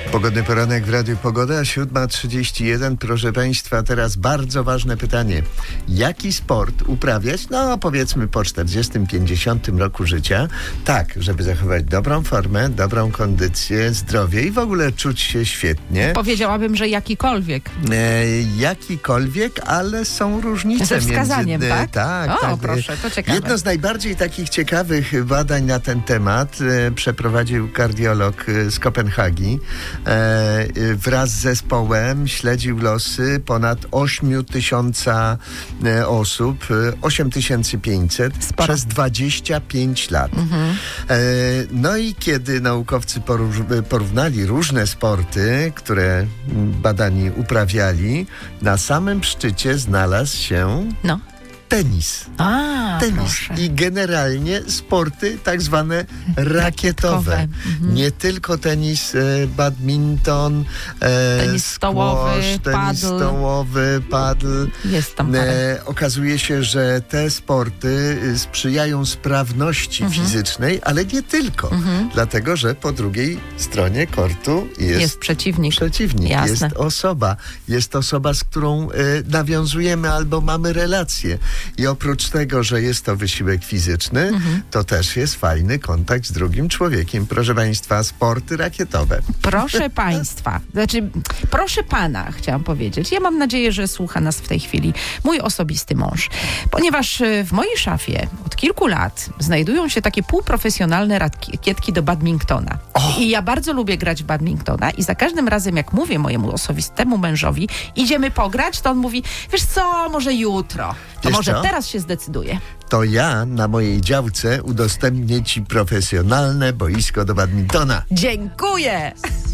Pogodny poranek w Radiu Pogoda, 7:31. Proszę Państwa, teraz bardzo ważne pytanie. Jaki sport uprawiać? No powiedzmy po 40-50 roku życia. Tak, żeby zachować dobrą formę, dobrą kondycję, zdrowie i w ogóle czuć się świetnie. Powiedziałabym, że jakikolwiek. Jakikolwiek, ale są różnice Ze wskazaniem, między... tak? Tak, tak. Proszę, to ciekawe. Jedno z najbardziej takich ciekawych badań na ten temat przeprowadził kardiolog z Kopenhagi. Wraz z zespołem śledził losy ponad 8,000 osób, 8,500 przez 25 lat. No i kiedy naukowcy porównali różne sporty, które badani uprawiali, na samym szczycie znalazł się tenis. Tenis. Proszę. I generalnie sporty tak zwane rakietowe. Nie tylko tenis, badminton, tenis stołowy, tenis stołowy, paddle. Jest tam parę. Okazuje się, że te sporty sprzyjają sprawności fizycznej, ale nie tylko. Dlatego, że po drugiej stronie kortu jest przeciwnik. Jasne. Jest osoba, z którą nawiązujemy albo mamy relację. I oprócz tego, że jest to wysiłek fizyczny, to też jest fajny kontakt z drugim człowiekiem. Proszę Państwa, sporty rakietowe. Proszę Państwa, proszę Pana, chciałam powiedzieć. Ja mam nadzieję, że słucha nas w tej chwili mój osobisty mąż. Ponieważ w mojej szafie od kilku lat znajdują się takie półprofesjonalne rakietki do badmintona. I ja bardzo lubię grać w badmintona i za każdym razem, jak mówię mojemu osobistemu mężowi, idziemy pograć, to on mówi, wiesz co, może jutro. To może teraz się zdecyduje. To ja na mojej działce udostępnię Ci profesjonalne boisko do badmintona. Dziękuję!